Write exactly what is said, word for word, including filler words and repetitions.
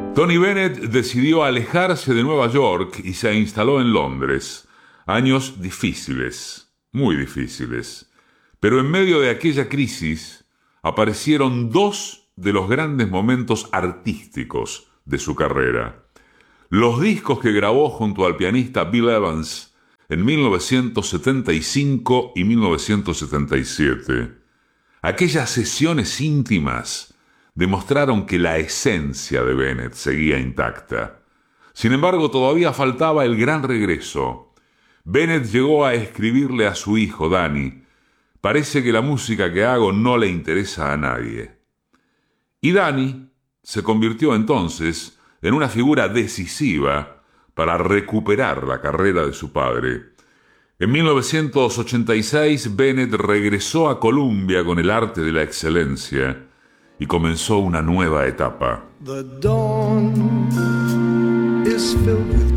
Tony Bennett decidió alejarse de Nueva York y se instaló en Londres. Años difíciles, muy difíciles. Pero en medio de aquella crisis aparecieron dos de los grandes momentos artísticos de su carrera. Los discos que grabó junto al pianista Bill Evans en mil novecientos setenta y cinco y mil novecientos setenta y siete. Aquellas sesiones íntimas demostraron que la esencia de Bennett seguía intacta. Sin embargo, todavía faltaba el gran regreso. Bennett llegó a escribirle a su hijo, Danny: parece que la música que hago no le interesa a nadie. Y Danny se convirtió entonces en una figura decisiva para recuperar la carrera de su padre. En mil novecientos ochenta y seis, Bennett regresó a Columbia con el arte de la excelencia y comenzó una nueva etapa. The dawn is filled with